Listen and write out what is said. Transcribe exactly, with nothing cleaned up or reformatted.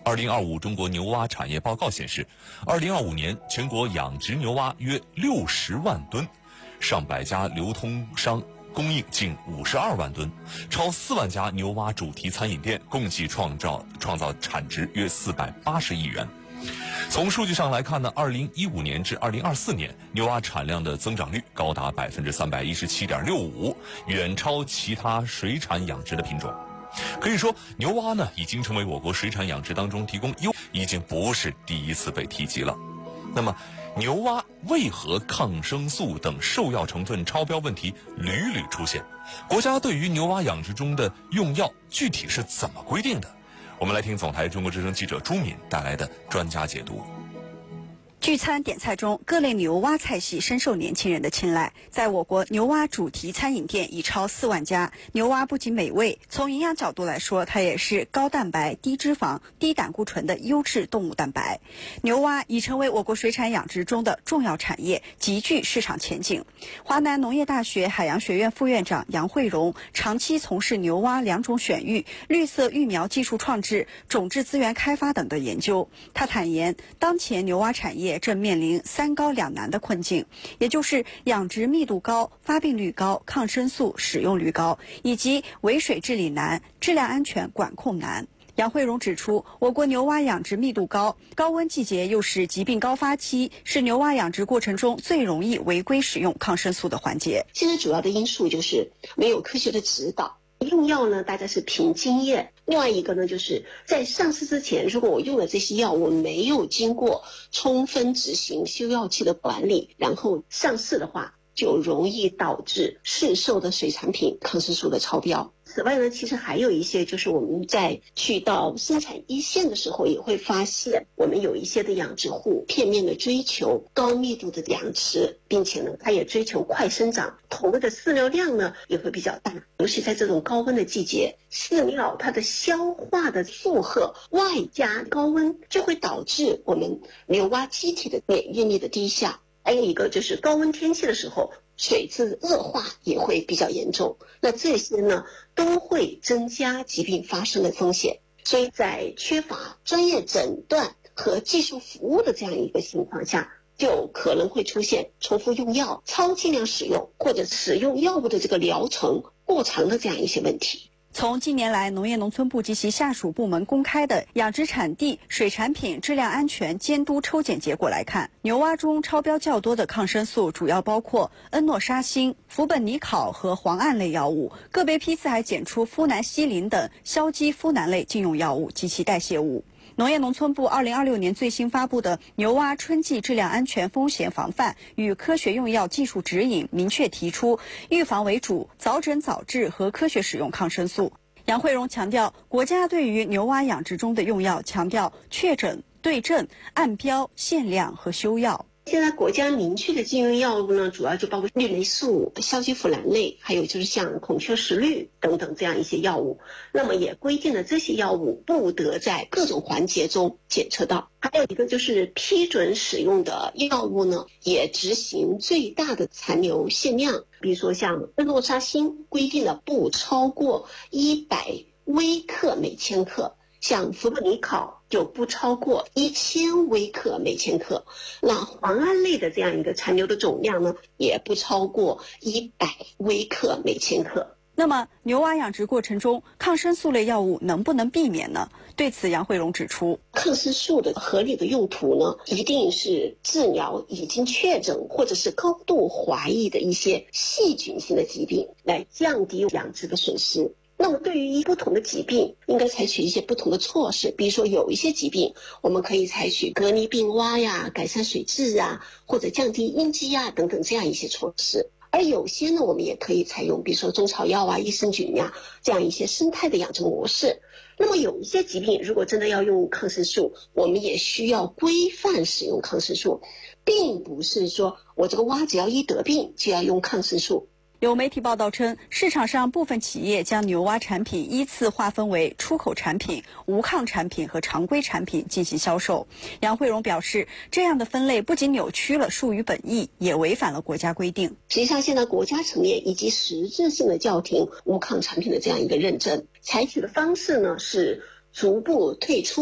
二零二五中国牛蛙产业报告显示，二零二五年全国养殖牛蛙约六十万吨，上百家流通商供应近五十二万吨，超四万家牛蛙主题餐饮店共计创造创造产值约四百八十亿元。从数据上来看呢，二零一五年至二零二四年牛蛙产量的增长率高达百分之三百一十七点六五，远超其他水产养殖的品种。可以说，牛蛙呢已经成为我国水产养殖当中提供优，已经不是第一次被提及了。那么，牛蛙为何抗生素等兽药成分超标问题屡屡出现？国家对于牛蛙养殖中的用药具体是怎么规定的？我们来听总台中国之声记者朱敏带来的专家解读。 聚餐点菜中，各类牛蛙菜系深受年轻人的青睐。在我国，牛蛙主题餐饮店已超四万家。牛蛙不仅美味，从营养角度来说，它也是高蛋白、低脂肪、低胆固醇的优质动物蛋白。牛蛙已成为我国水产养殖中的重要产业，极具市场前景。华南农业大学海洋学院副院长杨慧荣长期从事牛蛙两种选育、绿色育苗技术创制、种质资源开发等的研究。他坦言，当前牛蛙产业正面临三高两难的困境，也就是养殖密度高、发病率高、抗生素使用率高，以及围水治理难、质量安全管控难。杨慧荣指出，我国牛蛙养殖密度高，高温季节又是疾病高发期，是牛蛙养殖过程中最容易违规使用抗生素的环节。 现在主要的因素就是没有科学的指导。用药呢，大家是凭经验。另外一个呢，就是在上市之前，如果我用了这些药物没有经过充分执行休药期的管理，然后上市的话，就容易导致市售的水产品抗生素的超标。此外呢，其实还有一些，就是我们在去到生产一线的时候，也会发现我们有一些的养殖户片面的追求高密度的养殖，并且呢，它也追求快生长，投入的饲料量呢也会比较大。尤其在这种高温的季节，饲料它的消化的负荷外加高温，就会导致我们牛蛙机体的免疫力的低下。还有一个就是高温天气的时候，水质恶化也会比较严重，那这些呢都会增加疾病发生的风险。所以在缺乏专业诊断和技术服务的这样一个情况下，就可能会出现重复用药、超剂量使用或者使用药物的这个疗程过长的这样一些问题。 从近年来农业农村部及其下属部门公开的养殖产地水产品质量安全监督抽检结果来看，牛蛙中超标较多的抗生素主要包括恩诺沙星、氟苯尼考和磺胺类药物，个别批次还检出呋喃西林等硝基呋喃类禁用药物及其代谢物。农业农村部二零二六年最新发布的牛蛙春季质量安全风险防范与科学用药技术指引明确提出，预防为主，早诊早治和科学使用抗生素。杨慧荣强调，国家对于牛蛙养殖中的用药强调确诊、对症、按标、限量和休药。 现在国家明确的禁用药物呢，主要就包括氯雷素、硝基呋喃类，还有就是像孔雀石绿等等这样一些药物。那么也规定了这些药物不得在各种环节中检测到。还有一个就是批准使用的药物呢，也执行最大的残留限量。比如说像恩诺沙星规定了不超过一百微克每千克。像氟苯尼考就不超过一千微克每千克，那磺胺类的这样一个残留的总量呢，也不超过一百微克每千克。 那么，牛蛙养殖过程中，抗生素类药物能不能避免呢？对此，杨慧荣指出， 抗生素的合理的用途呢，一定是治疗已经确诊或者是高度怀疑的一些细菌性的疾病，来降低养殖的损失。那么对于不同的疾病，应该采取一些不同的措施。比如说有一些疾病，我们可以采取隔离病蛙呀、改善水质啊，或者降低应激呀等等这样一些措施。而有些呢，我们也可以采用，比如说中草药啊、益生菌呀这样一些生态的养殖模式。那么有一些疾病，如果真的要用抗生素，我们也需要规范使用抗生素，并不是说我这个蛙只要一得病就要用抗生素。 有媒体报道称，市场上部分企业将牛蛙产品依次划分为出口产品、无抗产品和常规产品进行销售。杨慧荣表示，这样的分类不仅扭曲了术语本意，也违反了国家规定。 实际上，现在国家层面以及实质性的叫停无抗产品的这样一个认证，采取的方式呢是逐步退出